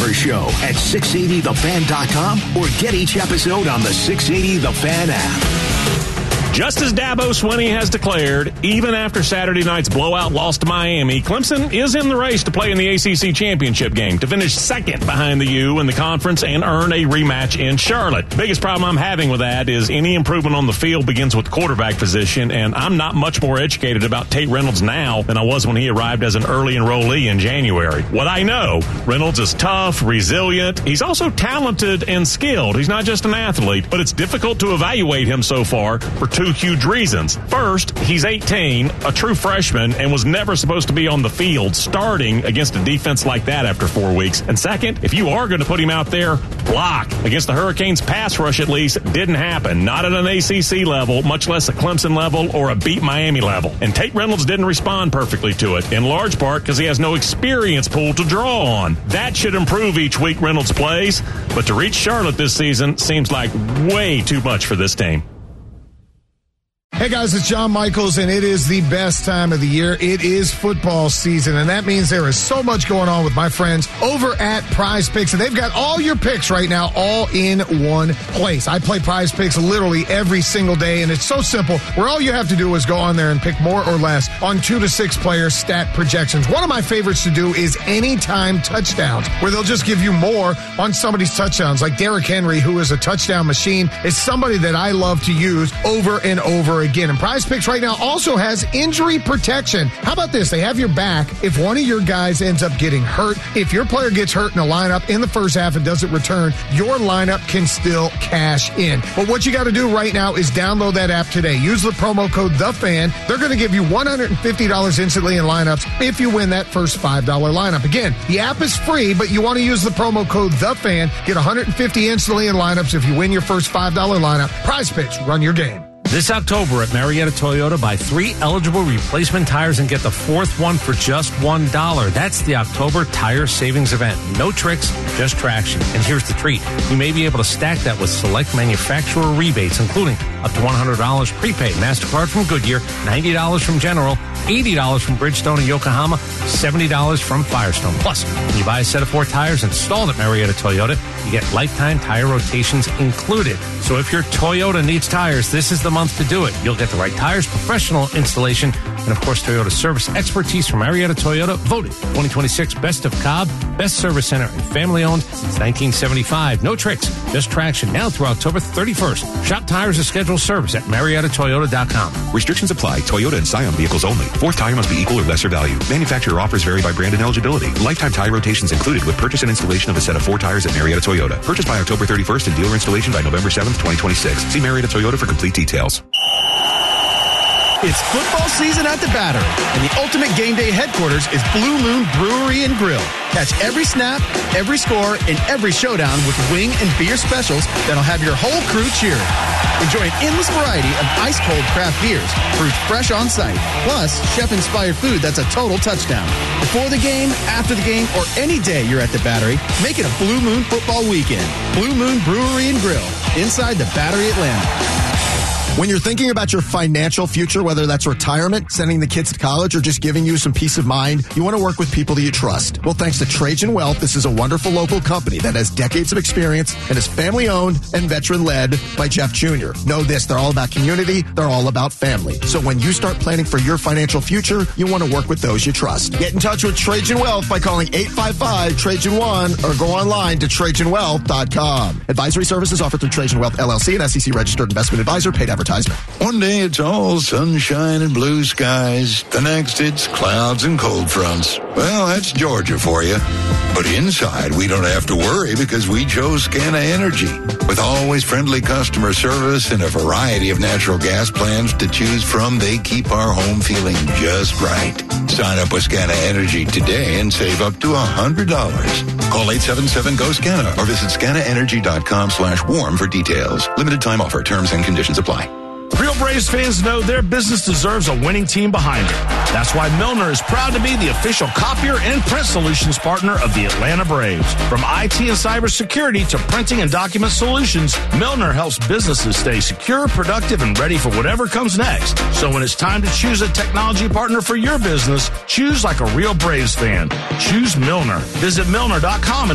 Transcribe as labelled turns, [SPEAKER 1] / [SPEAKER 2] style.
[SPEAKER 1] Tire Show at 680thefan.com or get each episode on the 680 The Fan app.
[SPEAKER 2] Just as Dabo Swinney has declared, even after Saturday night's blowout loss to Miami, Clemson is in the race to play in the ACC championship game, to finish second behind the U in the conference and earn a rematch in Charlotte. Biggest problem I'm having with that is any improvement on the field begins with quarterback position, and I'm not much more educated about Tate Reynolds now than I was when he arrived as an early enrollee in January. What I know, Reynolds is tough, resilient. He's also talented and skilled. He's not just an athlete, but it's difficult to evaluate him so far for two huge reasons. First, he's 18, a true freshman, and was never supposed to be on the field starting against a defense like that after 4 weeks. And second, if you are going to put him out there, block. Against the Hurricanes' pass rush, at least, didn't happen. Not at an ACC level, much less a Clemson level or a beat Miami level. And Tate Reynolds didn't respond perfectly to it, in large part because he has no experience pool to draw on. That should improve each week Reynolds plays, but to reach Charlotte this season seems like way too much for this team.
[SPEAKER 3] Hey guys, it's John Michaels, and it is the best time of the year. It is football season, and that means there is so much going on with my friends over at Prize Picks, and they've got all your picks right now all in one place. I play Prize Picks literally every single day, and it's so simple, where all you have to do is go on there and pick more or less on 2 to 6 player stat projections. One of my favorites to do is anytime touchdowns, where they'll just give you more on somebody's touchdowns, like Derrick Henry, who is a touchdown machine, is somebody that I love to use over and over again. And Prize Picks right now also has injury protection. How about this? They have your back if one of your guys ends up getting hurt. If your player gets hurt in a lineup in the first half and doesn't return, your lineup can still cash in. But what you got to do right now is download that app today. Use the promo code THEFAN. They're going to give you $150 instantly in lineups if you win that first $5 lineup. Again, the app is free, but you want to use the promo code THEFAN. Get $150 instantly in lineups if you win your first $5 lineup. Prize Picks, run your game.
[SPEAKER 4] This October at Marietta Toyota, buy 3 eligible replacement tires and get the 4th one for just $1. That's the October Tire Savings Event. No tricks, just traction. And here's the treat. You may be able to stack that with select manufacturer rebates, including up to $100 prepaid MasterCard from Goodyear, $90 from General, $80 from Bridgestone and Yokohama, $70 from Firestone. Plus, when you buy a set of 4 tires installed at Marietta Toyota, you get lifetime tire rotations included. So if your Toyota needs tires, this is the month to do it. You'll get the right tires, professional installation, and of course, Toyota service expertise from Marietta Toyota, voted 2026 Best of Cobb, Best Service Center, and family-owned since 1975. No tricks, just traction. Now through October 31st. Shop tires and schedule service at MariettaToyota.com.
[SPEAKER 5] Restrictions apply. Toyota and Scion vehicles only. 4th tire must be equal or lesser value. Manufacturer offers vary by brand and eligibility. Lifetime tire rotations included with purchase and installation of a set of 4 tires at Marietta Toyota. Purchase by October 31st and dealer installation by November 7th, 2026. See Marietta Toyota for complete details.
[SPEAKER 6] It's football season at the Battery, and the ultimate game day headquarters is Blue Moon Brewery and Grill. Catch every snap, every score, and every showdown with wing and beer specials that'll have your whole crew cheering. Enjoy an endless variety of ice-cold craft beers, brewed fresh on site, plus chef-inspired food that's a total touchdown. Before the game, after the game, or any day you're at the Battery, make it a Blue Moon football weekend. Blue Moon Brewery and Grill, inside the Battery Atlanta.
[SPEAKER 7] When you're thinking about your financial future, whether that's retirement, sending the kids to college, or just giving you some peace of mind, you want to work with people that you trust. Well, thanks to Trajan Wealth, this is a wonderful local company that has decades of experience and is family-owned and veteran-led by Jeff Jr. Know this, they're all about community, they're all about family. So when you start planning for your financial future, you want to work with those you trust. Get in touch with Trajan Wealth by calling 855-TRAJAN-1 or go online to TrajanWealth.com. Advisory services offered through Trajan Wealth, LLC, an SEC-registered investment advisor, paid advertisement.
[SPEAKER 8] One day it's all sunshine and blue skies. The next it's clouds and cold fronts. Well, that's Georgia for you. But inside, we don't have to worry because we chose Scana Energy. With always friendly customer service and a variety of natural gas plans to choose from, they keep our home feeling just right. Sign up with Scana Energy today and save up to $100. Call 877-GO-SCANA or visit scanaenergy.com/warm for details. Limited time offer. Terms and conditions apply.
[SPEAKER 9] Real Braves fans know their business deserves a winning team behind it. That's why Milner is proud to be the official copier and print solutions partner of the Atlanta Braves. From IT and cybersecurity to printing and document solutions, Milner helps businesses stay secure, productive, and ready for whatever comes next. So when it's time to choose a technology partner for your business, choose like a real Braves fan. Choose Milner. Visit Milner.com